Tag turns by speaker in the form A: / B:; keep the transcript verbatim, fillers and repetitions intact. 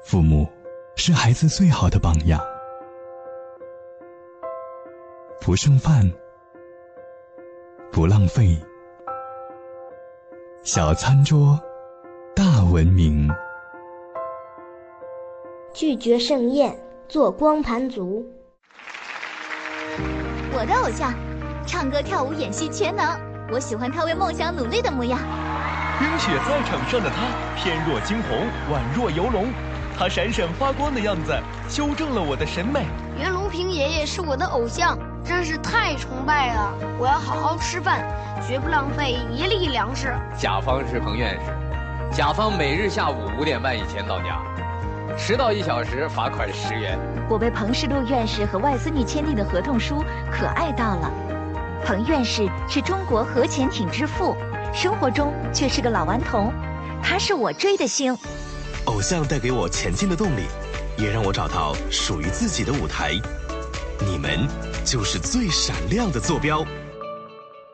A: 父母是孩子最好的榜样。不剩饭，不浪费，小餐桌，大文明。
B: 拒绝盛宴，做光盘族。
C: 我的偶像，唱歌跳舞演戏全能，我喜欢他为梦想努力的模样。
D: 冰雪赛场上的他，翩若惊鸿，宛若游龙，他闪闪发光的样子修正了我的审美。
E: 袁隆平爷爷是我的偶像，真是太崇拜了。我要好好吃饭，绝不浪费一粒粮食。
F: 甲方是彭院士，甲方每日下午五点半以前到家，迟到一小时罚款十元。
C: 我被彭世禄院士和外孙女签订的合同书可爱到了。彭院士是中国核潜艇之父，生活中却是个老顽童，他是我追的星。
G: 偶像带给我前进的动力，也让我找到属于自己的舞台。你们就是最闪亮的坐标。